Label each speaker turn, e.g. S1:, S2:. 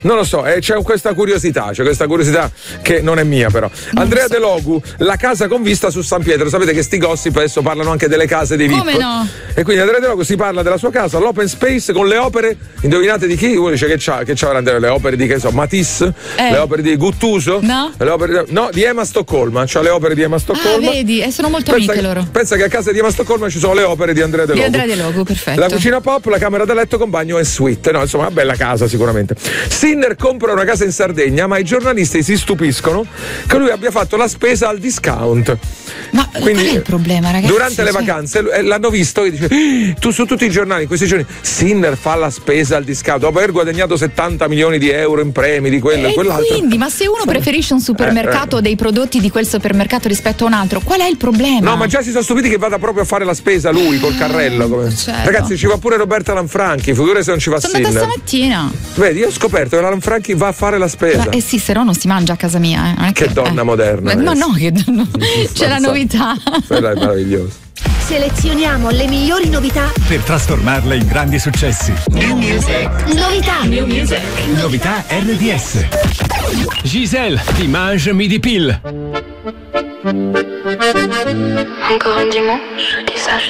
S1: Non lo so, c'è questa curiosità che non è mia però. Andrea De Logu, la casa con vista su San Pietro. Sapete che sti gossip adesso parlano anche delle case dei VIP.
S2: Come no?
S1: E quindi Andrea De Logu si parla della sua casa, l'open space con le opere, indovinate di chi? Uno dice che c'ha le opere di, che so, Matisse, le opere di Guttuso,
S2: no?
S1: Le opere di Emma Stoccolma, c'ha le opere di Emma Stoccolma.
S2: Ah, vedi, e sono molto amiche loro.
S1: Pensa che a casa di Emma Stoccolma ci sono le opere di Andrea De Logu.
S2: Di Andrea De Logu, perfetto.
S1: La cucina pop, la camera da letto con bagno e suite. No, insomma, una bella casa sicuramente. Sinner compra una casa in Sardegna, ma i giornalisti si stupiscono che lui abbia fatto la spesa al discount.
S2: Ma quindi, qual è il problema, ragazzi?
S1: Durante le vacanze l'hanno visto e dice: tu su tutti i giornali in questi giorni Sinner fa la spesa al discount dopo aver guadagnato 70 milioni di euro in premi di quello e quell'altro.
S2: Quindi, ma se uno preferisce un supermercato dei prodotti di quel supermercato rispetto a un altro, qual è il problema?
S1: No, ma già si sono stupiti che vada proprio a fare la spesa lui col carrello.
S2: Certo.
S1: Ragazzi, ci va pure Roberta Lanfranchi, figurate se non ci va Sinner.
S2: Sono andata stamattina.
S1: Vedi, io ho scoperto che la Lanfranchi va a fare la spesa.
S2: Sì, se no non si mangia a casa mia.
S1: Che donna moderna.
S2: Ma no, c'è la novità.
S1: Quella è meravigliosa.
S3: Selezioniamo le migliori novità
S4: per trasformarle in grandi successi.
S3: New Music. Novità. New Music.
S4: Novità RDS.
S5: Gisèle, ti mange midi pile.
S6: Encore un dimanche, des sages.